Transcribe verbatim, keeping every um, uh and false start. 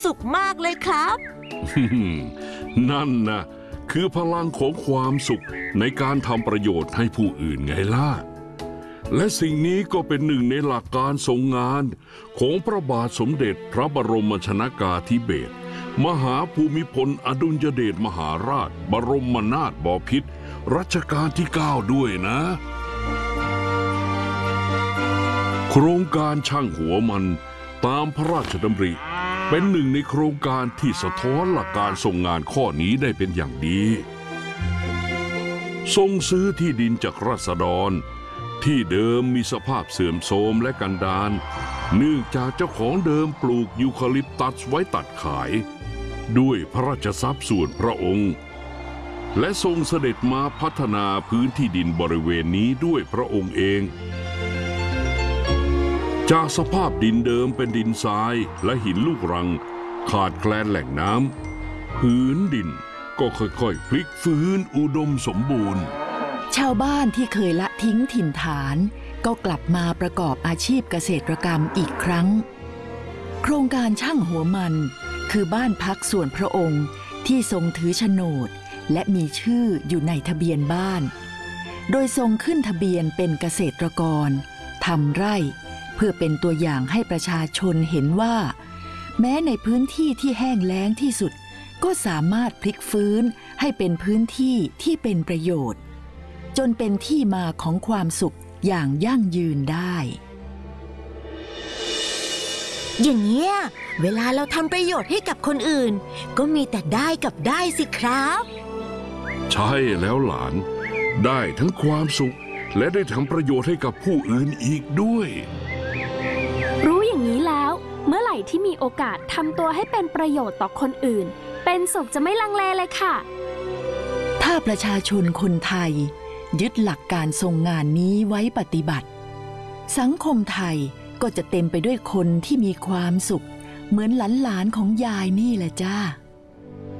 สุขมากเลยครับนั่นนะคือพลังของความสุขในการทำประโยชน์ให้ผู้อื่นไงล่ะและสิ่งนี้ก็เป็นหนึ่งในหลักการทรงงานของพระบาทสมเด็จพระบรมชนกาธิเบศรมหาภูมิพลอดุลยเดชมหาราชบรมนาถบพิตรรัชกาลที่เก้าด้วยนะโครงการช่างหัวมันตามพระราชดำริเป็นหนึ่งในโครงการที่สะท้อนหลักการทรงงานข้อนี้ได้เป็นอย่างดีทรงซื้อที่ดินจากราษฎรที่เดิมมีสภาพเสื่อมโทรมและกันดารเนื่องจากเจ้าของเดิมปลูกยูคาลิปตัสไว้ตัดขายด้วยพระราชทรัพย์ส่วนพระองค์และทรงเสด็จมาพัฒนาพื้นที่ดินบริเวณนี้ด้วยพระองค์เองจากสภาพดินเดิมเป็นดินทรายและหินลูกรังขาดแคลนแหล่งน้ำพื้นดินก็ค่อยๆพลิกฟื้นอุดมสมบูรณ์ชาวบ้านที่เคยละทิ้งถิ่นฐานก็กลับมาประกอบอาชีพเกษตรกรรมอีกครั้งโครงการช่างหัวมันคือบ้านพักส่วนพระองค์ที่ทรงถือโฉนดและมีชื่ออยู่ในทะเบียนบ้านโดยทรงขึ้นทะเบียนเป็นเกษตรกรทำไร่เพื่อเป็นตัวอย่างให้ประชาชนเห็นว่าแม้ในพื้นที่ที่แห้งแล้งที่สุดก็สามารถพลิกฟื้นให้เป็นพื้นที่ที่เป็นประโยชน์จนเป็นที่มาของความสุขอย่างยั่งยืนได้อย่างเนี้ยเวลาเราทำประโยชน์ให้กับคนอื่นก็มีแต่ได้กับได้สิครับใช่แล้วหลานได้ทั้งความสุขและได้ทำประโยชน์ให้กับผู้อื่นอีกด้วยรู้อย่างนี้แล้วเมื่อไหร่ที่มีโอกาสทำตัวให้เป็นประโยชน์ต่อคนอื่นเป็นสุขจะไม่ลังเลเลยค่ะถ้าประชาชนคนไทยยึดหลักการทรงงานนี้ไว้ปฏิบัติสังคมไทยก็จะเต็มไปด้วยคนที่มีความสุขเหมือนหลานๆของยายนี่แหละจ้า